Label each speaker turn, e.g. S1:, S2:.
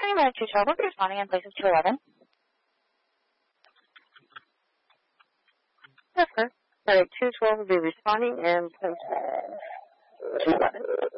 S1: Anyway, 212 will be responding in place of 211.
S2: Yes, sir. All right, 212 will be responding in place of 211.